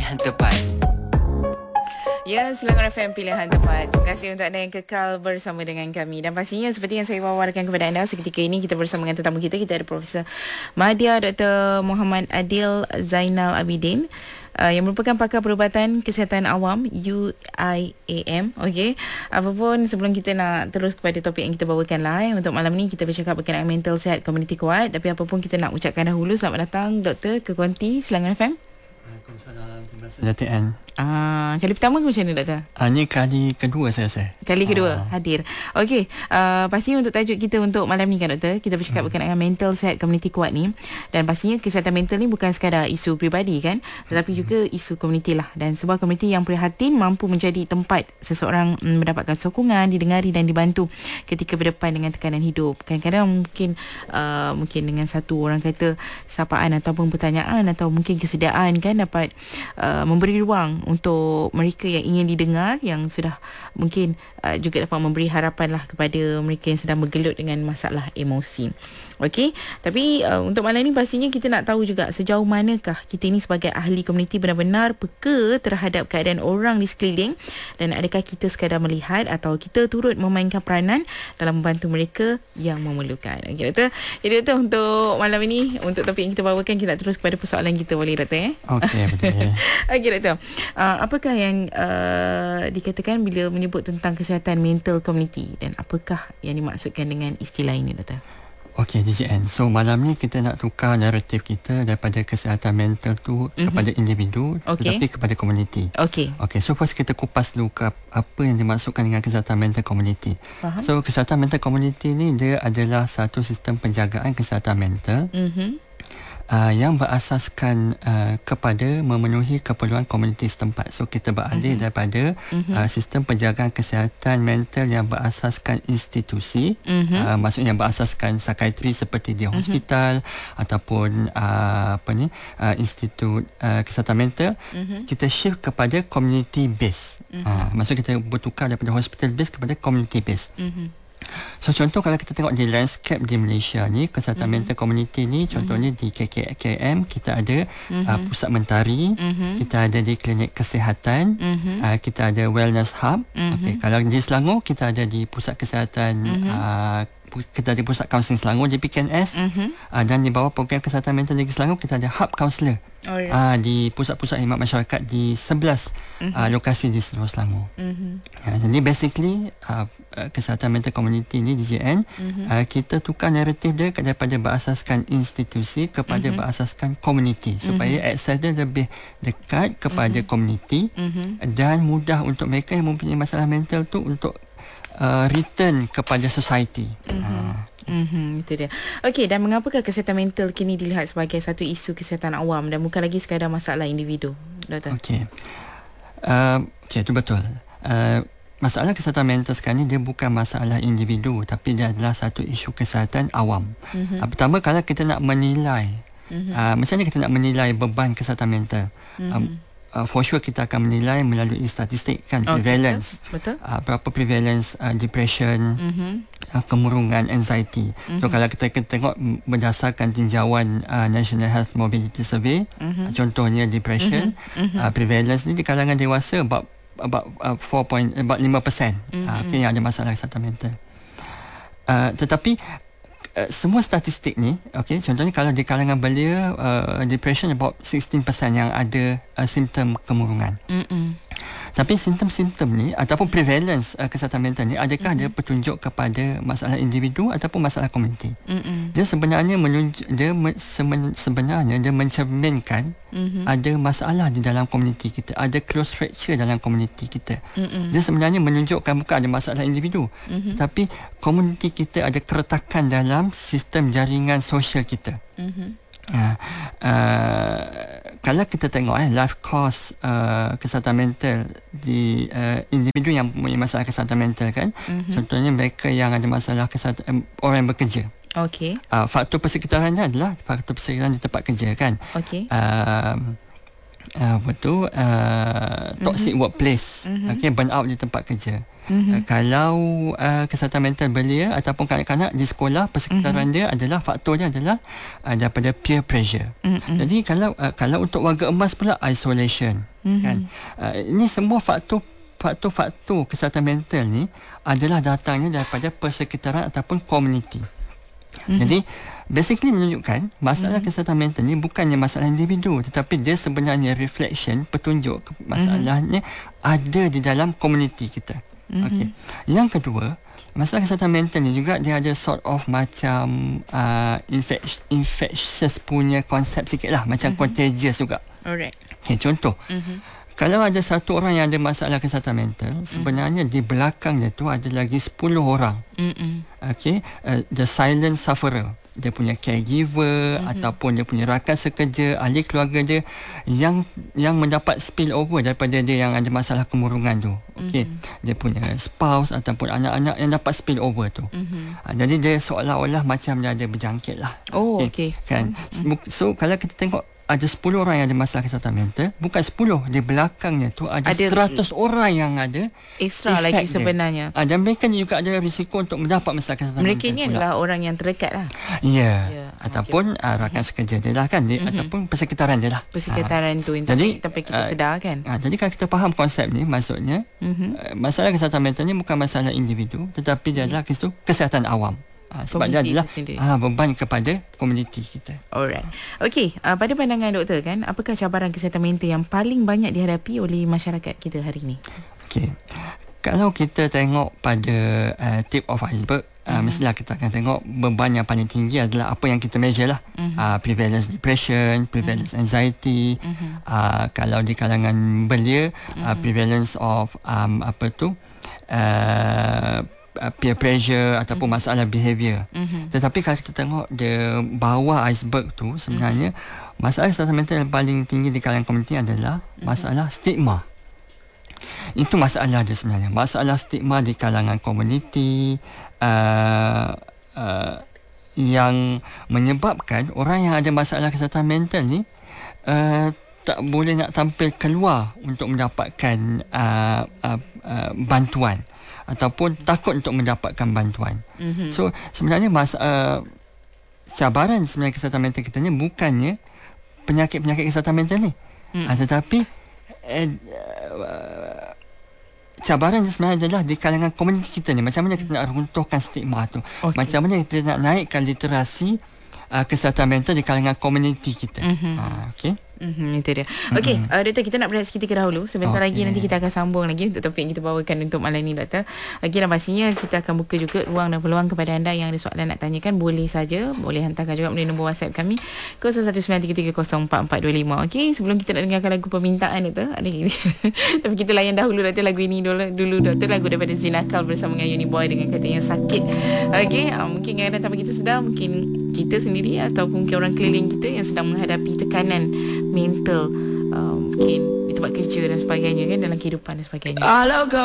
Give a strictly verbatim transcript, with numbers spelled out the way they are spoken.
pilihan tepat. Ya, Selangor F M Pilihan Tepat. Terima kasih untuk anda yang kekal bersama dengan kami. Dan pastinya seperti yang saya wawarkan kepada anda, seketika ini kita bersama dengan tetamu kita. Kita ada Profesor Madya Doktor Muhammad Adil Zainal Abidin, uh, yang merupakan pakar perubatan kesihatan awam U I A M. Okey. Apapun, sebelum kita nak terus kepada topik yang kita bawakan lah, eh, untuk malam ni kita bercakap berkenaan mental sihat komuniti kuat. Tapi apapun, kita nak ucapkan dahulu selamat datang Doktor ke Konti Selangor F M. Waalaikumsalam. Terima kasih Datin Ann. Ah, kali pertama ke macam mana, Doktor? Ah, ni kali kedua saya rasa. Kali kedua ah. hadir. Okey, uh, pastinya untuk tajuk kita untuk malam ni kan, Doktor, kita bercakap hmm. berkenaan mental sihat komuniti kuat ni. Dan pastinya kesihatan mental ni bukan sekadar isu peribadi kan, tetapi hmm. juga isu komuniti lah. Dan sebuah komuniti yang prihatin mampu menjadi tempat seseorang mendapatkan sokongan, didengari dan dibantu ketika berdepan dengan tekanan hidup. Kadang-kadang mungkin uh, mungkin dengan satu orang kata sapaan ataupun pertanyaan atau mungkin kesediaan kan, dapat uh, memberi ruang untuk mereka yang ingin didengar, yang sudah mungkin uh, juga dapat memberi harapan lah kepada mereka yang sedang bergelut dengan masalah emosi. Okey, tapi uh, untuk malam ni pastinya kita nak tahu juga sejauh manakah kita ini sebagai ahli komuniti benar-benar peka terhadap keadaan orang di sekeliling, dan adakah kita sekadar melihat atau kita turut memainkan peranan dalam membantu mereka yang memerlukan. Okey, Doktor. Jadi Doktor, untuk malam ini, untuk topik yang kita bawakan, kita nak terus kepada persoalan kita, boleh Doktor? Eh? Okey, betul. Okey Doktor, uh, apakah yang uh, dikatakan bila menyebut tentang kesihatan mental komuniti, dan apakah yang dimaksudkan dengan istilah ini, Doktor? Okey, D J N. So malam ni kita nak tukar naratif kita daripada kesihatan mental tu mm-hmm. kepada individu, okay. tetapi kepada komuniti. Okey. Okey, so first kita kupas dulu ke apa yang dimaksudkan dengan kesihatan mental komuniti. Faham? So kesihatan mental komuniti ni dia adalah satu sistem penjagaan kesihatan mental. Mhm. Uh, yang berasaskan uh, kepada memenuhi keperluan komuniti setempat. So kita beralih mm-hmm. daripada mm-hmm. Uh, sistem penjagaan kesihatan mental yang berasaskan institusi, mm-hmm. uh, maksudnya yang berasaskan psikiatri seperti di hospital mm-hmm. ataupun uh, apa ni uh, institut uh, kesihatan mental, mm-hmm. kita shift kepada community base. Mm-hmm. Uh, maksudnya kita bertukar daripada hospital base kepada community base. Mm-hmm. So contoh kalau kita tengok di landscape di Malaysia ni, kesihatan mm-hmm. mental community ni, contohnya mm-hmm. di K K K M kita ada mm-hmm. uh, pusat mentari, mm-hmm. kita ada di klinik kesihatan, mm-hmm. uh, kita ada wellness hub. Mm-hmm. Okay, kalau di Selangor kita ada di pusat kesihatan, mm-hmm. uh, kita ada pusat kaunseling Selangor J P K N S, mm-hmm. uh, dan di bawah program kesihatan mental negeri Selangor kita ada hub kaunselor. Oh, ya. uh, di pusat-pusat khidmat masyarakat di sebelas mm-hmm. uh, lokasi di seluruh Selangor. Mm-hmm. uh, jadi basically uh, kesihatan mental community ni D J N, mm-hmm. uh, kita tukar naratif dia daripada berasaskan institusi kepada mm-hmm. berasaskan komuniti, supaya mm-hmm. akses dia lebih dekat kepada mm-hmm. komuniti, mm-hmm. dan mudah untuk mereka yang mempunyai masalah mental tu untuk uh, return kepada society. Mm-hmm. uh. Mm-hmm, itu dia. Okey, dan mengapakah kesihatan mental kini dilihat sebagai satu isu kesihatan awam dan bukan lagi sekadar masalah individu, Doktor? Okey. Uh, Okey, itu betul. Uh, masalah kesihatan mental sekarang ni dia bukan masalah individu, tapi dia adalah satu isu kesihatan awam. Mm-hmm. Uh, pertama, kalau kita nak menilai, mm-hmm. uh, macam mana kita nak menilai beban kesihatan mental? Mm-hmm. Um, Uh, for sure kita akan menilai melalui statistik kan, okay. prevalence, betul. Uh, berapa prevalence uh, depression, mm-hmm. uh, kemurungan, anxiety. Mm-hmm. So kalau kita, kita tengok berdasarkan tinjauan uh, National Health Mobility Survey, mm-hmm. uh, contohnya depression, mm-hmm. uh, prevalence ni di kalangan dewasa about about uh, four point about five percent, mm-hmm. uh, okay, yang ada masalah kesihatan mental. Uh, tetapi Uh, semua statistik ni, okay, contohnya kalau di kalangan belia, uh, depression about sixteen percent yang ada uh, simptom kemurungan. Mm-mm. Tapi simptom-simptom ni ataupun prevalence uh, kesihatan mental ni, adakah mm-hmm. dia petunjuk kepada masalah individu ataupun masalah komuniti? Mm-hmm. Dia sebenarnya menunjuk, dia me, semen, sebenarnya dia mencerminkan mm-hmm. ada masalah di dalam komuniti kita, ada close fracture dalam komuniti kita. Mm-hmm. Dia sebenarnya menunjukkan bukan ada masalah individu, mm-hmm. tapi komuniti kita ada keretakan dalam sistem jaringan sosial kita. Mm-hmm. Uh, uh, kalau kita tengok eh, life cost uh, kesihatan mental di uh, individu yang mempunyai masalah kesihatan mental kan, mm-hmm. contohnya mereka yang ada masalah kesihatan, um, orang yang bekerja. Okey. Uh, faktor persekitarannya adalah faktor persekitaran di tempat kerja kan. Okey. Uh, uh, apa tu uh, toxic mm-hmm. workplace, mm-hmm. okay, burnout di tempat kerja. Mm-hmm. Uh, kalau uh, kesihatan mental belia ataupun kanak-kanak di sekolah, persekitaran mm-hmm. dia adalah faktor dia adalah uh, daripada peer pressure. Mm-hmm. Jadi kalau uh, kalau untuk warga emas pula isolation, mm-hmm. kan. Uh, ini semua faktor faktor-faktor kesihatan mental ni adalah datangnya daripada persekitaran ataupun komuniti. Mm-hmm. Jadi basically menunjukkan masalah mm-hmm. kesihatan mental ni bukannya masalah individu, tetapi dia sebenarnya reflection, petunjuk masalahnya mm-hmm. ada di dalam komuniti kita. Mm-hmm. Okey. Yang kedua, masalah kesihatan mental ni juga dia ada sort of macam uh, infectious, infectious punya konsep sikit lah, macam mm-hmm. contagious juga. Alright. Okay, contoh. Mm-hmm. Kalau ada satu orang yang ada masalah kesihatan mental, mm. sebenarnya di belakangnya tu ada lagi sepuluh orang. Mm-mm. Okay, uh, the silent sufferer. Dia punya caregiver, mm-hmm. ataupun dia punya rakan sekerja, ahli keluarga dia yang yang mendapat spill over daripada dia yang ada masalah kemurungan tu. Okay, mm-hmm. dia punya spouse ataupun anak-anak yang dapat spill over tu. Mm-hmm. Uh, jadi dia seolah-olah macam dia ada berjangkit lah. Oh, okay. okay. Kan? Mm-hmm. So kalau kita tengok ada sepuluh orang yang ada masalah kesihatan mental, bukan sepuluh, di belakangnya tu ada, ada seratus orang yang ada extra lagi sebenarnya. Ah, dan mereka juga ada risiko untuk mendapat masalah kesihatan mereka mental. Mereka ni adalah orang yang terdekat lah. Ya, yeah. yeah. Ataupun okay. uh, rakan sekerja dia lah kan, dia, mm-hmm. ataupun persekitaran dia lah. Persekitaran uh, tu yang jadi, tapi kita uh, sedar kan. Uh, jadi kalau kita faham konsep ni, maksudnya mm-hmm. uh, masalah kesihatan mental ni bukan masalah individu, tetapi dia adalah mm-hmm. kesihatan awam. Ha, sebab dia adalah ha, beban kepada komuniti kita. Alright. Okey, uh, pada pandangan doktor kan, apakah cabaran kesihatan mental yang paling banyak dihadapi oleh masyarakat kita hari ini? Okey. Kalau kita tengok pada uh, tip of iceberg, uh, mm-hmm. mestilah kita akan tengok beban yang paling tinggi adalah apa yang kita measure lah. Mm-hmm. Uh, prevalence depression, prevalence mm-hmm. anxiety, mm-hmm. Uh, kalau di kalangan belia, mm-hmm. uh, prevalence of um, apa tu uh, peer pressure ataupun mm-hmm. masalah behavior. Mm-hmm. Tetapi kalau kita tengok di bawah iceberg tu, sebenarnya mm-hmm. masalah kesihatan mental yang paling tinggi di kalangan komuniti adalah mm-hmm. masalah stigma. Itu masalah dia sebenarnya. Masalah stigma di kalangan komuniti uh, uh, yang menyebabkan orang yang ada masalah kesihatan mental ni uh, tak boleh nak tampil keluar untuk mendapatkan uh, uh, uh, bantuan ataupun takut untuk mendapatkan bantuan. Mm-hmm. So sebenarnya mas, uh, cabaran sebenarnya kesihatan mental kita ni bukannya penyakit-penyakit kesihatan mental ni. Mm. Uh, tetapi uh, uh, cabaran sebenarnya adalah di kalangan komuniti kita ni. Macam mana kita nak runtuhkan stigma tu. Okay. Macam mana kita nak naikkan literasi uh, kesihatan mental di kalangan komuniti kita. Mm-hmm. Uh, okay. Mm-hmm, itu dia. Okey, mm-hmm. uh, doktor, kita nak berehat seketika dahulu. Sebentar okay. lagi nanti kita akan sambung lagi untuk topik yang kita bawakan untuk malam ni, doktor. Okey, dan pastinya kita akan buka juga ruang dan peluang kepada anda yang ada soalan nak tanyakan. Boleh saja, boleh hantarkan juga melalui nombor WhatsApp kami kosong satu sembilan tiga tiga kosong empat empat dua lima. Okey, sebelum kita nak dengarkan lagu permintaan, doktor, ada ini. Tapi kita layan dahulu, doktor, lagu ini dulu, dulu doktor, lagu daripada Zinakal bersama dengan Uni Boy dengan kata yang sakit. Okey, uh, mungkin kadang-kadang tanpa kita sedar, mungkin kita sendiri atau mungkin orang keliling kita yang sedang menghadapi tekanan mental, uh, mungkin di tempat kerja dan sebagainya kan, dalam kehidupan dan sebagainya.